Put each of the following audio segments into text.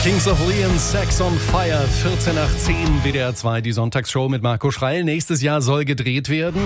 Kings of Leon, Sex on Fire, 14 nach 10, WDR 2, die Sonntagsshow mit Marco Schreil. Nächstes Jahr soll gedreht werden.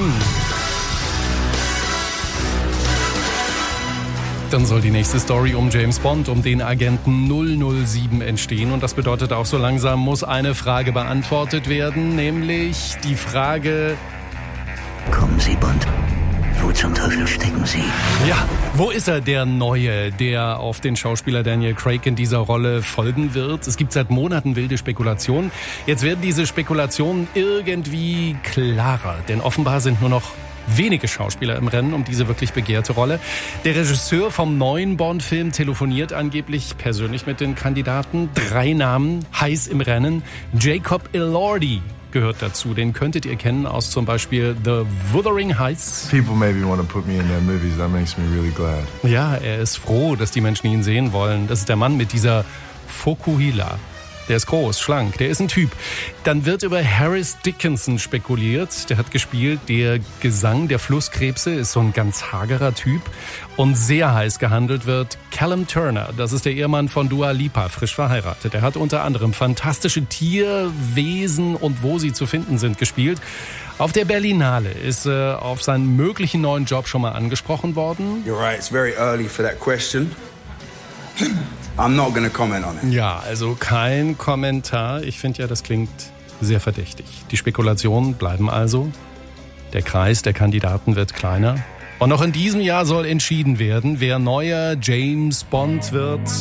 Dann soll die nächste Story um James Bond, um den Agenten 007 entstehen. Und das bedeutet auch, so langsam muss eine Frage beantwortet werden, nämlich die Frage: Kommen Sie, Bond. Wo zum Teufel stecken Sie? Ja, wo ist er, der Neue, der auf den Schauspieler Daniel Craig in dieser Rolle folgen wird? Es gibt seit Monaten wilde Spekulationen. Jetzt werden diese Spekulationen irgendwie klarer, denn offenbar sind nur noch wenige Schauspieler im Rennen um diese wirklich begehrte Rolle. Der Regisseur vom neuen Bond-Film telefoniert angeblich persönlich mit den Kandidaten. 3 Namen heiß im Rennen. Jacob Elordi gehört dazu. Den könntet ihr kennen aus zum Beispiel The Wuthering Heights. People maybe want to put me in their movies. That makes me really glad. Ja, er ist froh, dass die Menschen ihn sehen wollen. Das ist der Mann mit dieser Fokuhila. Der ist groß, schlank, der ist ein Typ. Dann wird über Harris Dickinson spekuliert. Der hat gespielt, der Gesang der Flusskrebse, ist so ein ganz hagerer Typ. Und sehr heiß gehandelt wird Callum Turner. Das ist der Ehemann von Dua Lipa, frisch verheiratet. Er hat unter anderem Fantastische Tierwesen und Wo sie zu finden sind gespielt. Auf der Berlinale ist er auf seinen möglichen neuen Job schon mal angesprochen worden. You're right, it's very early for that question. I'm not gonna comment on it. Ja, also kein Kommentar. Ich finde ja, das klingt sehr verdächtig. Die Spekulationen bleiben also. Der Kreis der Kandidaten wird kleiner. Und noch in diesem Jahr soll entschieden werden, wer neuer James Bond wird,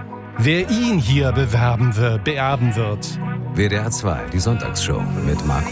wer ihn hier beerben wird. WDR 2, die Sonntagsshow mit Marco